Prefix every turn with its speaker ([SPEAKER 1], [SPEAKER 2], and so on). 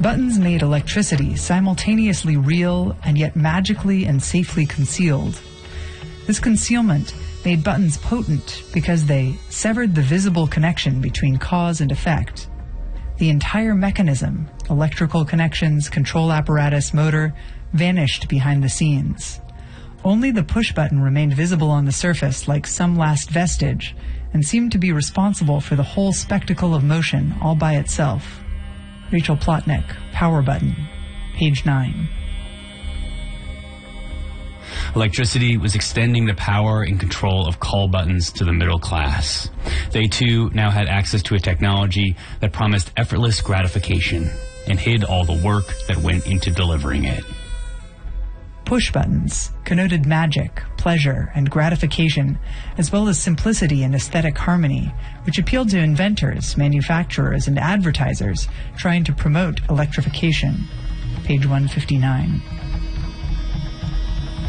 [SPEAKER 1] Buttons made electricity simultaneously real and yet magically and safely concealed. This concealment made buttons potent because they severed the visible connection between cause and effect. The entire mechanism, electrical connections, control apparatus, motor, vanished behind the scenes. Only the push button remained visible on the surface like some last vestige and seemed to be responsible for the whole spectacle of motion all by itself. Rachel Plotnick, Power Button, page 9.
[SPEAKER 2] Electricity was extending the power and control of call buttons to the middle class. They too now had access to a technology that promised effortless gratification and hid all the work that went into delivering it.
[SPEAKER 1] Push buttons connoted magic, pleasure, and gratification, as well as simplicity and aesthetic harmony, which appealed to inventors, manufacturers, and advertisers trying to promote electrification. Page 159.